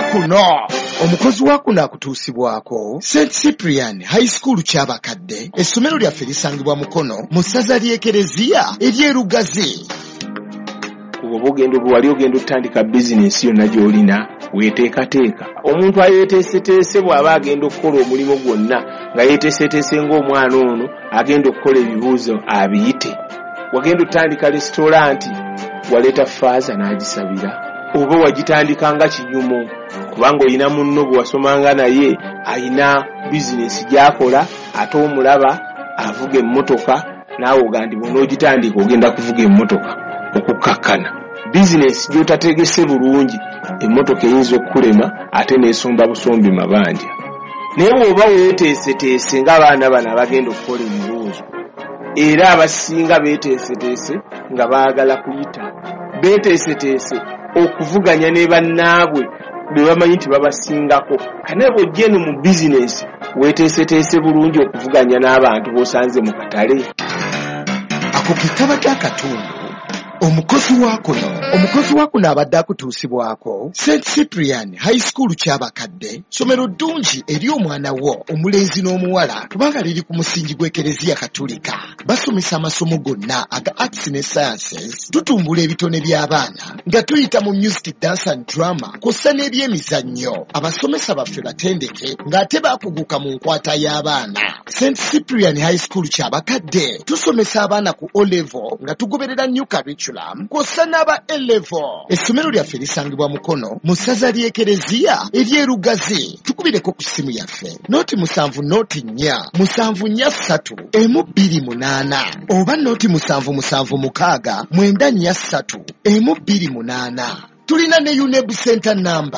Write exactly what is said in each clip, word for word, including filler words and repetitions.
kuno omukozi wa kuno akutuusibwako Saint Cyprian High School Kyabakadde. Essomero lyaffe lisangibwa Mukono mu ssaza ly'Ekereziya ery'Erugazi. Oba ogenda wali ogenda otandika bizinensi yonna gy'olina weeteekateeka. Omuntu ayeeteeseteese bw'aba agenda okukola omulimu gwonna nga yeeteeseteese ng'omwana ono agenda okukola ebibuuzo abiyite. Wagenda otandika lesitolanti waleeta faaza n'agisabira, oba wagitandika nga kinyumo kubanga olina munno bwe wasomanga naye alina bizinensi gy'akola ate omulaba avuga emmotoka naawe ogandi bw'onoogitandika ogenda kuvuga emmotoka okukkakkana. Bizinensi gy'otategese bulungi emmotoka eyinza okukulema ate n'esomba busombi mabanja. Naye bw'oba weeteeseteese ng'abaana bano abagenda okukola ebibuuzo era abasinga beeteeseteese nga baagala kuyita, beeteeseteese okuvuganya ne bannaabwe be bamanyi nti babasingako. Kane bw'ojja eno mu bizinensi weeteeseteese bulungi okuvuganya n'abantu b'osanze mu katale. Ako ke kabadde akatundu omukozi wa kuno omukozi wa kuno abadde akutuusibwako Saint Cyprian High School Kyabakadde, somero ddungi eri omwana wo omulenzi n'omuwala kubanga liri ku musingi gw'Ekereziya Katulika. Basomesa amasomo gonna aga arts ne sciences, tutumbula ebitone by'abaana nga tuyita mu music, dance and drama kw'ossa n'ebyemizannyo. Abasomesa baffe batendeke ng'ate baakuguka mu nkwata y'abaana. Saint Cyprian High School Kyabakadde tusomesa abaana ku O level nga tugoberera new curriculum kw'ossa n'aba A level. Essomero lyaffe lisangibwa Mukono mu ssaza ly'Ekereziya ery'Erugazi. Tukubireko ku ssimu yaffe nooti musanvu nooti nnya musanvu nnya ssatu emu bbiri munaana oba nooti musanvu musanvu mukaaga mwenda nnya ssatu emu bbiri munaana. Tulina ne U N E B Center number.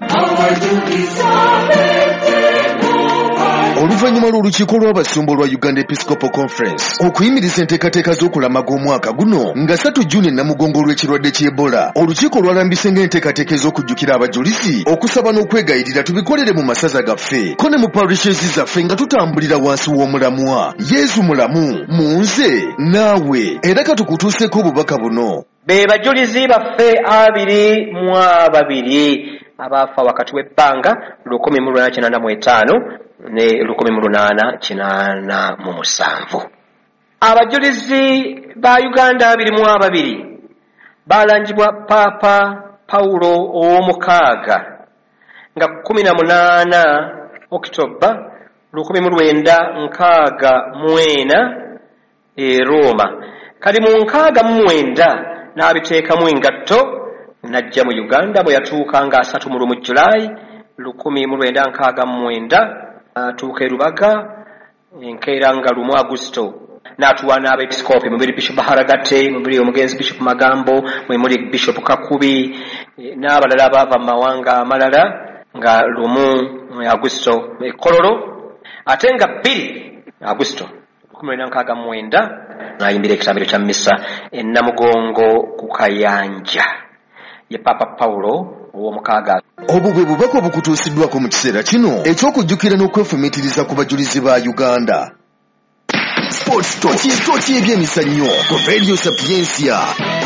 Oluvannyuma lw'olukiiko lw'abasumba lwa Uganda Episcopal Conference okuyimiriza enteekateeka z'okulamaga omwaka guno nga ssatu Juni Namugongo olw'ekirwadde ky'Ebola, olukiiko lwalambise ng'enteekateeka ez'okujjukira abajulizi, okusaba n'okwegayirira tubikolere mu masaza gaffe ko ne mu parishes zaffe nga tutambulira wansi w'omulamwa. Yesu mulamu mu nze naawe, era katukutuuseko obubaka buno. Be bajulizi baffe abiri mu ababiri abaafa wakati w'ebbanga lukumi mu lunaana kinaana mu etaano ne lukumi mu lunaana kinaana mu musanvu. Abajulizi ba Uganda abiri mu ababiri baalangibwa Paapa Pawulo ow'omukaaga nga kumi na munaana Okitoba lukumi mu lwenda nkaaga mwena e Roma. Kati mu nkaaga mu mwenda n'abiteekamu engatto najja mu Uganda bwe yatuuka nga asatu mu lumu Julayi lukumi mu lwenda nkaaga mu mwenda atuuka e Rubaga enkeera nga lumu Agusto n'atuwa n'abepiskopi mubiri Bishop Haragate, mubiri omugenzi Bishop Magambo, mwe muli Bishop Kakubi n'abalala abaava mu mawanga amalala nga lumu Agusto e Kololo, ate nga bbiri Agusto lukumi lwenda nkaaga mu mwenda n'ayimbira ekitambiro kya mmisa e Namugongo ku Kayanja ye Papa Paulo ow'omukaaga. Obwo bwe bubaka obukutuusiddwako mu kiseera kino eky'okujjukira n'okwefumiitiriza ku bajulizi ba Uganda. Sports Talk, ebyemizannyo ku Radio Sapiensia.